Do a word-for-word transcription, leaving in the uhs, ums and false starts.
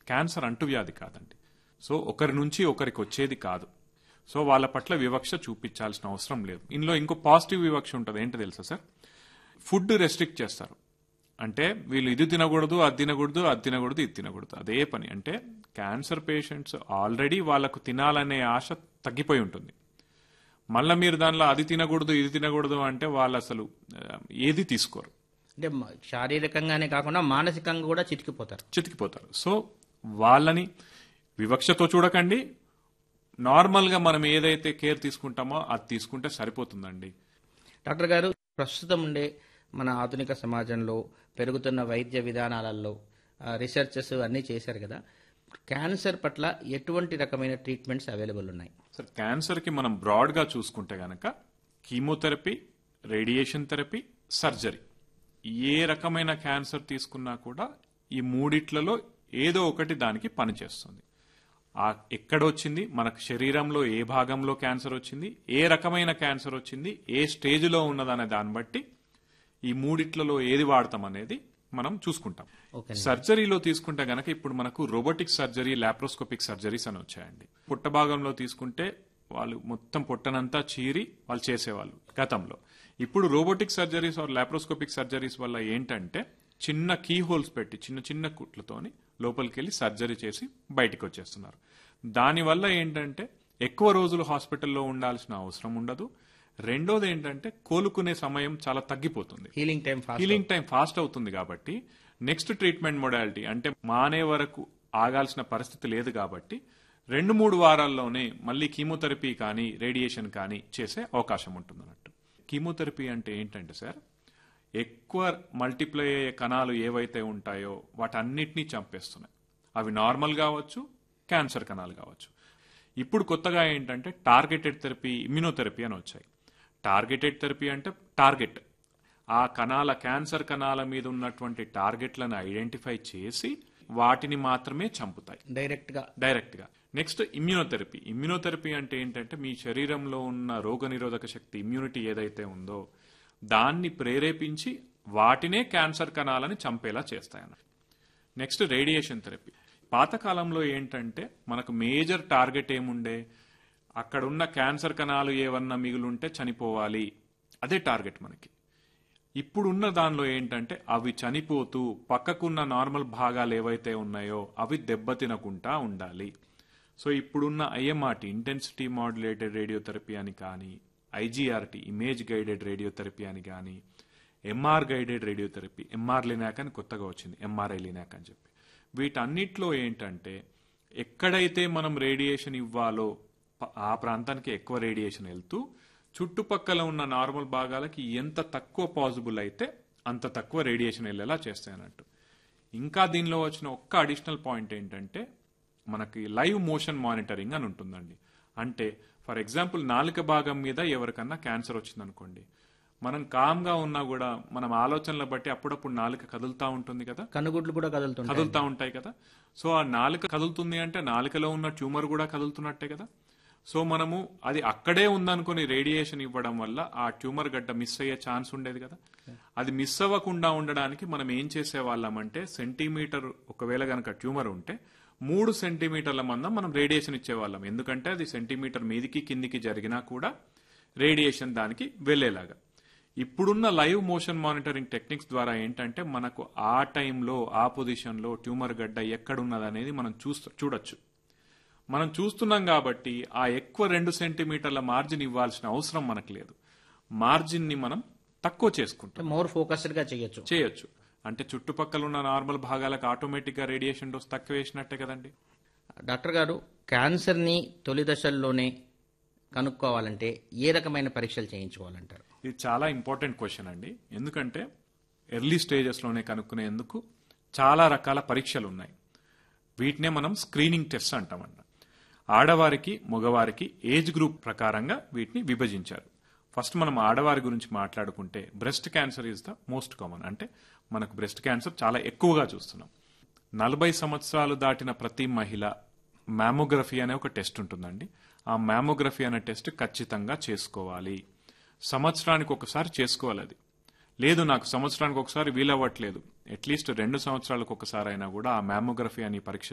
Cancer అంటువ్యాధి కాదండి. So ఒకరి నుంచి ఒకరికి వచ్చేది కాదు. సో వాళ్ళ పట్ల వివక్ష చూపించాల్సిన అవసరం లేదు. ఇందులో ఇంకో పాజిటివ్ వివక్ష ఉంటుంది. ఏంటో తెలుసా సార్? ఫుడ్ రెస్ట్రిక్ట్ చేస్తారు. అంటే వీళ్ళు ఇది తినకూడదు, అది తినకూడదు, అది తినకూడదు, ఇది తినకూడదు. అదే పని. అంటే క్యాన్సర్ పేషెంట్స్ ఆల్రెడీ వాళ్ళకు తినాలనే ఆశ తగ్గిపోయి ఉంటుంది. మళ్ళీ మీరు దానిలో అది తినకూడదు, ఇది తినకూడదు అంటే వాళ్ళు అసలు ఏది తీసుకోరు. అంటే శారీరకంగానే కాకుండా మానసికంగా కూడా చితికిపోతారు చితికిపోతారు సో వాళ్ళని వివక్షతో చూడకండి. నార్మల్గా మనం ఏదైతే కేర్ తీసుకుంటామో అది తీసుకుంటే సరిపోతుందండి. డాక్టర్ గారు, ప్రస్తుతం ఉండే మన ఆధునిక సమాజంలో పెరుగుతున్న వైద్య విధానాలలో రీసెర్చెస్ అన్నీ చేశారు కదా, క్యాన్సర్ పట్ల ఎటువంటి రకమైన ట్రీట్మెంట్స్ అవైలబుల్ ఉన్నాయి? సార్, క్యాన్సర్కి మనం బ్రాడ్గా చూసుకుంటే గనక కీమోథెరపీ, రేడియేషన్ థెరపీ, సర్జరీ, ఏ రకమైన క్యాన్సర్ తీసుకున్నా కూడా ఈ మూడిట్లలో ఏదో ఒకటి దానికి పనిచేస్తుంది. ఆ ఎక్కడొచ్చింది, మనకు శరీరంలో ఏ భాగంలో క్యాన్సర్ వచ్చింది, ఏ రకమైన క్యాన్సర్ వచ్చింది, ఏ స్టేజ్లో ఉన్నదనే దాన్ని బట్టి ఈ మూడిట్లలో ఏది వాడతాం అనేది మనం చూసుకుంటాం. సర్జరీలో తీసుకుంటే గనక ఇప్పుడు మనకు రోబోటిక్ సర్జరీ, లాప్రోస్కోపిక్ సర్జరీస్ అని వచ్చాయండి. పుట్ట భాగంలో తీసుకుంటే వాళ్ళు మొత్తం పొట్టనంతా చీరి వాళ్ళు చేసేవాళ్ళు గతంలో. ఇప్పుడు robotic surgeries are laparoscopic surgeries వల్ల ఏంటంటే చిన్న కీ హోల్స్ పెట్టి చిన్న చిన్న కుట్లతోని లోపలికి వెళ్ళి సర్జరీ చేసి బయటికి వచ్చేస్తున్నారు. దానివల్ల ఏంటంటే ఎక్కువ రోజులు హాస్పిటల్లో ఉండాల్సిన అవసరం ఉండదు. రెండోది ఏంటంటే కోలుకునే సమయం చాలా తగ్గిపోతుంది. Healing time healing time fast అవుతుంది కాబట్టి నెక్స్ట్ ట్రీట్మెంట్ మొడాలిటీ అంటే మానే వరకు ఆగాల్సిన పరిస్థితి లేదు కాబట్టి రెండు మూడు వారాల్లోనే మళ్ళీ కీమోథెరపీ కానీ రేడియేషన్ కానీ చేసే అవకాశం ఉంటుంది అన్నట్టు. కీమోథెరపీ అంటే ఏంటంటే సార్, ఎక్కువ మల్టిప్లై అయ్యే కణాలు ఏవైతే ఉంటాయో వాటన్నిటినీ చంపేస్తున్నాయి. అవి నార్మల్ కావచ్చు, క్యాన్సర్ కణాలు కావచ్చు. ఇప్పుడు కొత్తగా ఏంటంటే టార్గెటెడ్ థెరపీ, ఇమ్యూనోథెరపీ అని వచ్చాయి. టార్గెటెడ్ థెరపీ అంటే టార్గెట్ ఆ కణాల క్యాన్సర్ కణాల మీద ఉన్నటువంటి టార్గెట్లను ఐడెంటిఫై చేసి వాటిని మాత్రమే చంపుతాయి డైరెక్ట్ గా డైరెక్ట్ గా నెక్స్ట్ ఇమ్యూనోథెరపీ. ఇమ్యూనోథెరపీ అంటే ఏంటంటే మీ శరీరంలో ఉన్న రోగనిరోధక శక్తి, ఇమ్యూనిటీ ఏదైతే ఉందో దాన్ని ప్రేరేపించి వాటినే క్యాన్సర్ కణాలని చంపేలా చేస్తాయన్న. Next radiation therapy. పాతకాలంలో ఏంటంటే మనకు మేజర్ టార్గెట్ ఏముండే, అక్కడున్న క్యాన్సర్ కణాలు ఏమన్నా మిగులుంటే చనిపోవాలి, అదే టార్గెట్ మనకి. ఇప్పుడున్న దానిలో ఏంటంటే అవి చనిపోతూ పక్కకున్న నార్మల్ భాగాలు ఏవైతే ఉన్నాయో అవి దెబ్బతినకుండా ఉండాలి. సో ఇప్పుడున్న ఐఎంఆర్టీ, ఇంటెన్సిటీ మాడ్యులేటెడ్ రేడియోథెరపీ అని కానీ, ఐజీఆర్టీ, ఇమేజ్ గైడెడ్ రేడియోథెరపీ అని కానీ, MR guided radiotherapy, MR linac అని కొత్తగా వచ్చింది, ఎంఆర్ఐ లినాక్ అని చెప్పి, వీటన్నిటిలో ఏంటంటే ఎక్కడైతే మనం రేడియేషన్ ఇవ్వాలో ఆ ప్రాంతానికి ఎక్కువ రేడియేషన్ వెళ్తూ చుట్టుపక్కల ఉన్న నార్మల్ భాగాలకి ఎంత తక్కువ పాసిబుల్ అయితే అంత తక్కువ రేడియేషన్ వెళ్ళేలా చేస్తాయి అన్నట్టు. ఇంకా దీనిలో వచ్చిన ఒక్క అడిషనల్ పాయింట్ ఏంటంటే మనకి లైవ్ మోషన్ మానిటరింగ్ అని ఉంటుందండి. అంటే ఫర్ ఎగ్జాంపుల్ నాలుక భాగం మీద ఎవరికన్నా క్యాన్సర్ వచ్చిందనుకోండి, మనం కామ్గా ఉన్నా కూడా మనం ఆలోచనలు బట్టి అప్పుడప్పుడు నాలుక కదులుతూ ఉంటుంది కదా, కనుగుడ్లు కూడా కదులుతుంటాయి కదులుతూ ఉంటాయి కదా. సో ఆ నాలుక కదులుతుంది అంటే నాలుకలో ఉన్న ట్యూమర్ కూడా కదులుతున్నట్టే కదా. సో మనము అది అక్కడే ఉందనుకుని రేడియేషన్ ఇవ్వడం వల్ల ఆ ట్యూమర్ గడ్డ మిస్ అయ్యే ఛాన్స్ ఉండేది కదా. అది మిస్ అవ్వకుండా ఉండడానికి మనం ఏం చేసేవాళ్ళం అంటే సెంటీమీటర్ ఒకవేళ గనక ట్యూమర్ ఉంటే మూడు సెంటీమీటర్ల మందం మనం రేడియేషన్ ఇచ్చేవాళ్ళం. ఎందుకంటే అది సెంటీమీటర్ మీదికి కిందికి జరిగినా కూడా రేడియేషన్ దానికి వెళ్లేలాగా. ఇప్పుడున్న లైవ్ మోషన్ మానిటరింగ్ టెక్నిక్స్ ద్వారా ఏంటంటే మనకు ఆ టైంలో ఆ పొజిషన్లో ట్యూమర్ గడ్డ ఎక్కడున్నదనేది మనం చూస్తూ చూడొచ్చు. మనం చూస్తున్నాం కాబట్టి ఆ ఎక్కువ రెండు సెంటీమీటర్ల మార్జిన్ ఇవ్వాల్సిన అవసరం మనకు లేదు. మార్జిన్ ని మనం తక్కువ చేసుకుంటాం, మోర్ ఫోకస్డ్ గా చేయొచ్చు చేయొచ్చు అంటే చుట్టుపక్కల ఉన్న నార్మల్ భాగాలకు ఆటోమేటిక్ గా రేడియేషన్ డోస్ తక్కువ వేసినట్టే కదండి. డాక్టర్ గారు, క్యాన్సర్ ని తొలి దశల్లోనే కనుక్కోవాలంటే ఏ రకమైన పరీక్షలు చేయించుకోవాలంటారు? ఇది చాలా ఇంపార్టెంట్ క్వశ్చన్ అండి. ఎందుకంటే ఎర్లీ స్టేజెస్ లోనే కనుక్కునేందుకు చాలా రకాల పరీక్షలు ఉన్నాయి. వీటినే మనం స్క్రీనింగ్ టెస్ట్ అంటామన్న. ఆడవారికి, మగవారికి ఏజ్ గ్రూప్ ప్రకారంగా వీటిని విభజించారు. ఫస్ట్ మనం ఆడవారి గురించి మాట్లాడుకుంటే breast cancer is the most common. అంటే మనకు బ్రెస్ట్ క్యాన్సర్ చాలా ఎక్కువగా చూస్తున్నాం. నలభై సంవత్సరాలు దాటిన ప్రతి మహిళ మ్యామోగ్రఫీ అనే ఒక టెస్ట్ ఉంటుందండి. ఆ మ్యామోగ్రఫీ అనే టెస్ట్ ఖచ్చితంగా చేసుకోవాలి. సంవత్సరానికి ఒకసారి చేసుకోవాలి. అది లేదు నాకు సంవత్సరానికి ఒకసారి వీలవ్వట్లేదు, అట్లీస్ట్ రెండు సంవత్సరాలకు ఒకసారి అయినా కూడా ఆ మ్యామోగ్రఫీ అని పరీక్ష